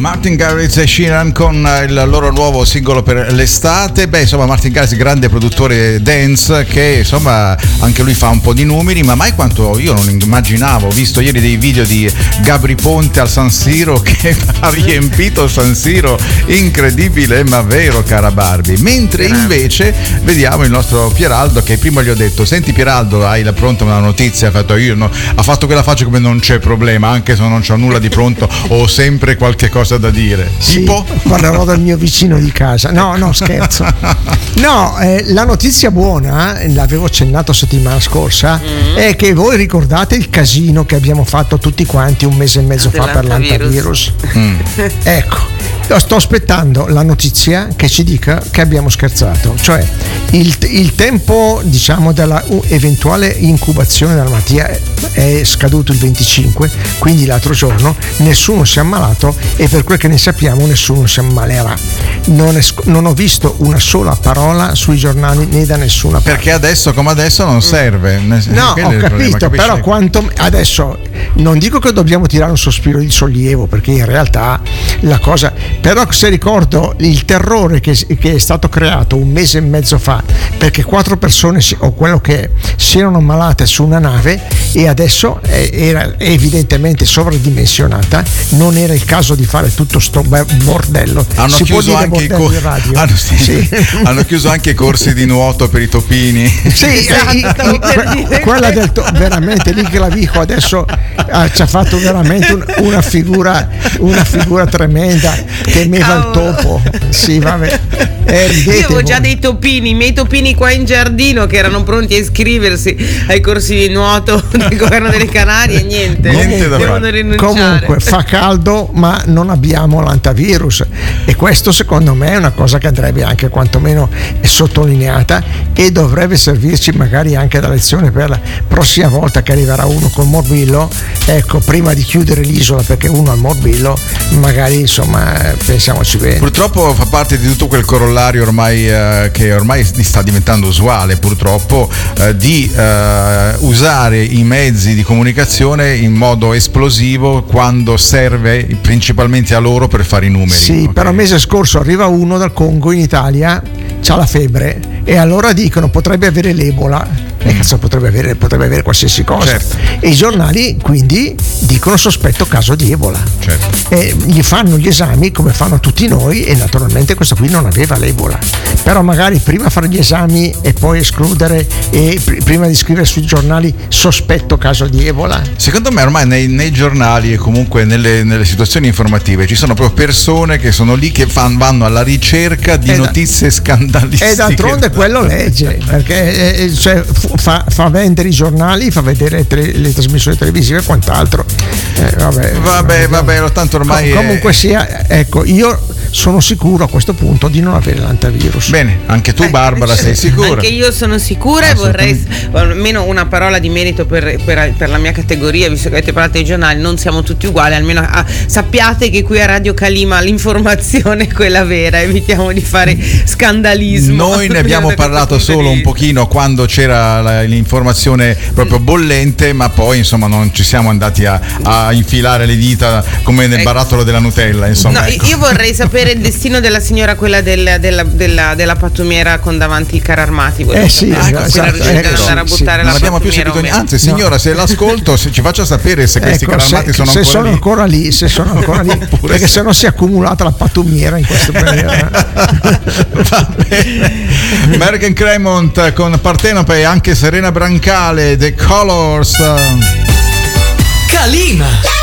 Martin Garrix e Sheeran con il loro nuovo singolo per l'estate. Beh, insomma, Martin Garrix, grande produttore dance, che insomma anche lui fa un po' di numeri, ma mai quanto io non immaginavo. Ho visto ieri dei video di Gabri Ponte al San Siro che ha riempito San Siro, incredibile ma vero, cara Barbie. Mentre invece vediamo il nostro Pieraldo, che prima gli ho detto: senti Pieraldo, hai pronta una notizia? Ha fatto ha fatto quella faccia come non c'è problema, anche se non c'ho nulla di pronto, ho sempre qualche cosa da dire. Sì, tipo parlerò del mio vicino di casa. No, scherzo. No, la notizia buona, l'avevo accennato settimana scorsa, è che voi ricordate il casino che abbiamo fatto tutti quanti un mese e mezzo fa per l'antivirus. Ecco, sto aspettando la notizia che ci dica che abbiamo scherzato, cioè il tempo, diciamo, della eventuale incubazione della malattia è scaduto il 25, quindi l'altro giorno nessuno si è ammalato e per quel che ne sappiamo nessuno si ammalerà. Non ho visto una sola parola sui giornali né da nessuna parte. Perché adesso come adesso non serve. No, ho capito, però quanto adesso non dico che dobbiamo tirare un sospiro di sollievo, perché in realtà la cosa, però se ricordo il terrore che è stato creato un mese e mezzo fa perché 4 persone o quello che si erano ammalate su una nave e adesso era evidentemente sovradimensionata, non era il caso di fare tutto sto bordello. Hanno chiuso anche hanno chiuso anche i corsi di nuoto per i topini. Sì, quella veramente lì Clavijo adesso ci ha fatto veramente una figura tremenda, temeva il topo. Sì, vabbè. Io avevo già dei topini, i miei topini qua in giardino che erano pronti a iscriversi ai corsi di nuoto del governo delle Canarie e niente devono rinunciare. Comunque fa caldo ma non abbiamo l'antivirus e questo secondo me è una cosa che andrebbe anche quantomeno sottolineata e dovrebbe servirci magari anche da lezione per la prossima volta che arriverà uno col morbillo, ecco, prima di chiudere l'isola perché uno ha il morbillo, magari insomma pensiamoci bene. Purtroppo fa parte di tutto quel corollario ormai che ormai sta diventando usuale purtroppo, di usare i mezzi di comunicazione in modo esplosivo quando serve principalmente a loro per fare i numeri. Sì, okay. Però il mese scorso arriva uno dal Congo in Italia, c'ha la febbre e allora dicono potrebbe avere l'Ebola. Cazzo, potrebbe avere qualsiasi cosa. Certo. E i giornali quindi dicono sospetto caso di Ebola. Certo. E gli fanno gli esami come fanno tutti noi e naturalmente questo qui non aveva l'Ebola. Però magari prima fare gli esami e poi escludere e prima di scrivere sui giornali sospetto caso di Ebola. Secondo me ormai nei giornali e comunque nelle situazioni informative ci sono proprio persone che sono lì che vanno alla ricerca di notizie scandalistiche. E d'altronde quello legge, perché fa vendere i giornali, fa vedere le trasmissioni televisive e quant'altro. Vabbè, tanto ormai comunque sia, ecco, io sono sicuro a questo punto di non avere l'antivirus. Bene, anche tu Barbara sei sicura? Anche io sono sicura e vorrei almeno una parola di merito per la mia categoria, visto che avete parlato dei giornali, non siamo tutti uguali, almeno sappiate che qui a Radio Calima l'informazione è quella vera, evitiamo di fare scandalismo. Noi ne abbiamo parlato solo un pochino quando c'era l'informazione proprio bollente, ma poi insomma non ci siamo andati a infilare le dita come nel barattolo della Nutella, insomma. No, ecco. Io vorrei sapere il destino della signora, quella della pattumiera con davanti i carri armati. Sì, andare a buttare non abbiamo più sentito niente. Anzi, signora, se l'ascolto, ci faccia sapere se questi carri armati sono ancora lì. Se sono ancora lì, perché se no si è accumulata la pattumiera in questo periodo. Va bene. American Cremont con Partenope e anche Serena Brancale, The Colors. Calima.